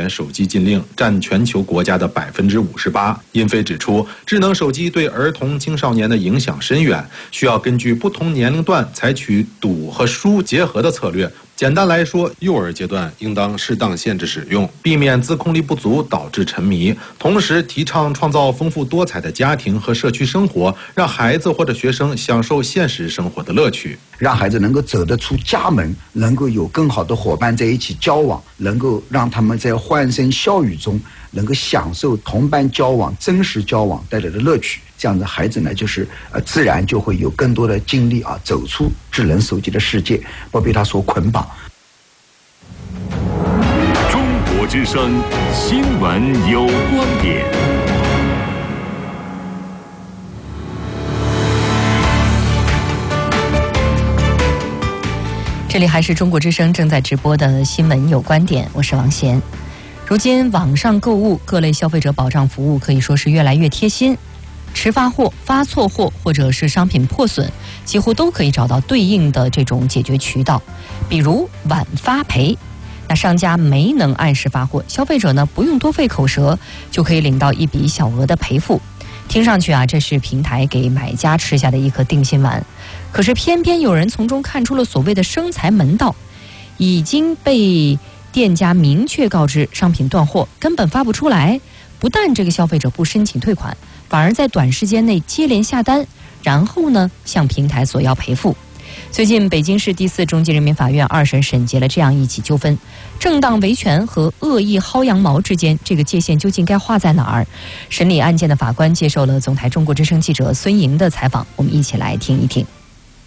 年手机禁令，占全球国家的58%。殷飞指出，智能手机对儿童青少年的影响深远，需要根据不同年龄段采取赌和输结合的策略。简单来说，幼儿阶段应当适当限制使用，避免自控力不足导致沉迷，同时提倡创造丰富多彩的家庭和社区生活，让孩子或者学生享受现实生活的乐趣， 让孩子能够走得出家门，能够有更好的伙伴在一起交往，能够让他们在欢声笑语中能够享受同伴交往、真实交往带来的乐趣。这样的孩子呢，就是自然就会有更多的精力走出智能手机的世界，不被它所捆绑。 中国之声新闻有观点。 这里还是中国之声正在直播的新闻有观点，我是王贤。如今网上购物各类消费者保障服务可以说是越来越贴心，迟发货、发错货或者是商品破损，几乎都可以找到对应的这种解决渠道，比如晚发赔。那商家没能按时发货，消费者呢不用多费口舌，就可以领到一笔小额的赔付。听上去这是平台给买家吃下的一颗定心丸。可是偏偏有人从中看出了所谓的生财门道，已经被店家明确告知商品断货，根本发不出来。不但这个消费者不申请退款，反而在短时间内接连下单，然后呢向平台索要赔付。最近北京市第4中级人民法院2审审结了这样一起纠纷，正当维权和恶意薅羊毛之间，这个界限究竟该画在哪儿？审理案件的法官接受了总台中国之声记者孙莹的采访，我们一起来听一听。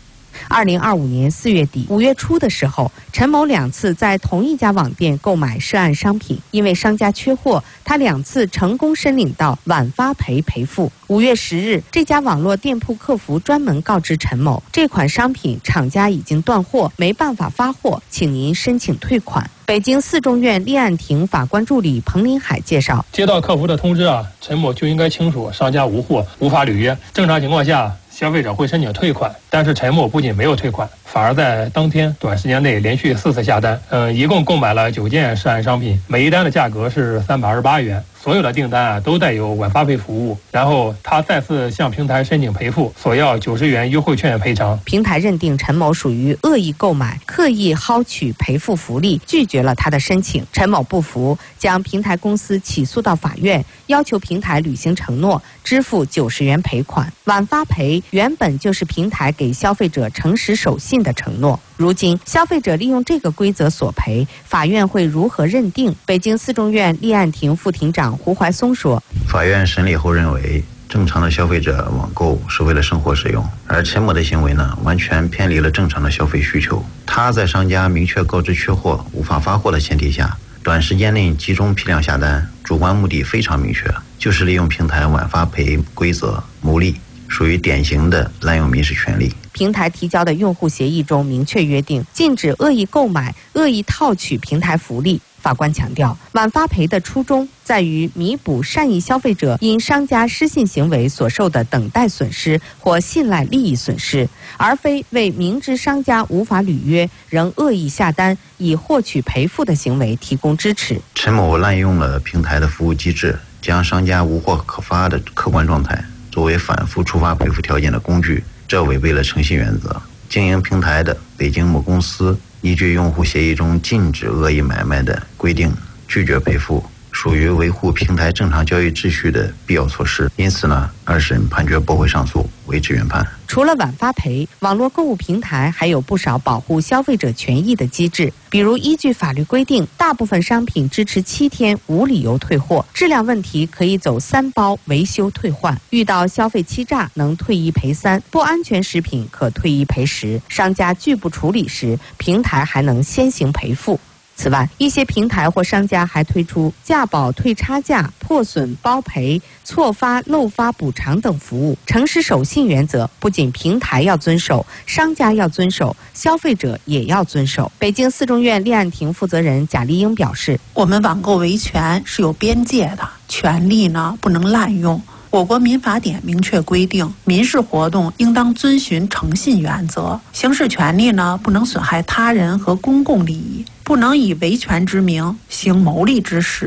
2025年4月底、5月初的时候，陈某2次在同一家网店购买涉案商品，因为商家缺货，他2次成功申领到晚发赔赔付。5月10日，这家网络店铺客服专门告知陈某，这款商品厂家已经断货，没办法发货，请您申请退款。北京4中院立案庭法官助理彭林海介绍， 接到客服的通知陈某就应该清楚商家无货，无法履约。正常情况下，消费者会申请退款，但是陈某不仅没有退款，反而在当天短时间内连续4次下单，一共购买了9件涉案商品，每一单的价格是328元。所有的订单都带有晚发赔服务，然后他再次向平台申请赔付，索要90元优惠券赔偿。 平台认定陈某属于恶意购买，刻意薅取赔付福利，拒绝了他的申请。陈某不服，将平台公司起诉到法院，要求平台履行承诺，支付90元赔款。晚发赔原本就是平台给消费者诚实守信的承诺。如今消费者利用这个规则索赔，法院会如何认定？北京4中院立案庭副庭长胡怀松说， 法院审理后认为，正常的消费者网购是为了生活使用，而陈某的行为呢，完全偏离了正常的消费需求。他在商家明确告知缺货、无法发货的前提下，短时间内集中批量下单，主观目的非常明确，就是利用平台晚发赔规则牟利，属于典型的滥用民事权利。 平台提交的用户协议中明确约定，禁止恶意购买、恶意套取平台福利。法官强调，晚发赔的初衷在于弥补善意消费者因商家失信行为所受的等待损失或信赖利益损失，而非为明知商家无法履约仍恶意下单以获取赔付的行为提供支持。 陈某滥用了平台的服务机制，将商家无货可发的客观状态作为反复触发赔付条件的工具，这违背了诚信原则。经营平台的北京某公司依据用户协议中禁止恶意买卖的规定拒绝赔付，属于维护平台正常交易秩序的必要措施。因此呢，2审判决驳回上诉，维持原判。 除了晚发赔，网络购物平台还有不少保护消费者权益的机制，比如依据法律规定，大部分商品支持7天无理由退货，质量问题可以走3包维修退换，遇到消费欺诈能退1赔3，不安全食品可退1赔10，商家拒不处理时，平台还能先行赔付。此外，一些平台或商家还推出价保退差价、破损包赔、错发漏发补偿等服务。诚实守信原则不仅平台要遵守，商家要遵守，消费者也要遵守。北京4中院立案庭负责人贾丽英表示， 我们网购维权是有边界的，权利呢不能滥用。我国民法典明确规定，民事活动应当遵循诚信原则，行使权利呢不能损害他人和公共利益，不能以维权之名行牟利之实。